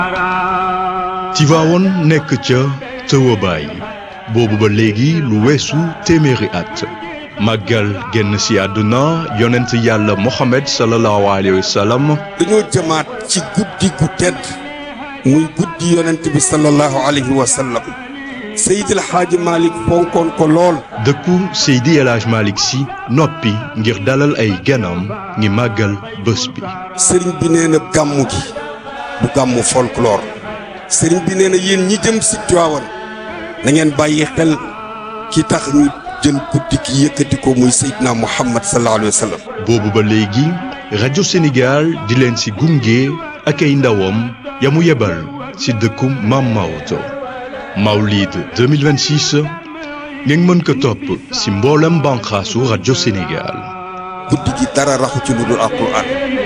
Tivaouane nekk ca tëwabaay boobu ba léegi lu weesu téeméeri at màggal génn ci àdduna yonent yàlla Mohamed sallallahu alayhi wa sallam. dañoo jëmaat ci guddi gu tedd muy guddi yonent bi sallallahu alayhi wa sallam Seydi El Hadji Malick fonkoon ko lool. dëkku Seydi El Hadji Malick Sy noppi ngir dalal ay ganam ngi màggal bés bi. sëriñ bi nee na gàmmu gi du gàmmu folklore sëriñ bi nee na yéen ñi jëm si Tiwaawan na ngeen bàyyi xel ki tax ñu jël guddi gi yëkkati ko muy Seydina Muhammad sallallahu alayhi wa sallam. boobu ba léegi rajo Sénégal di leen ci gunge ak ay ndawam ya mu yebal ci dëkku Maam Maodo. Mawlid 2026 ngeen mën ko topp ci mboolem banqaasu rajo Sénégal. guddi gi dara raxu ci lu dul Alxuraan.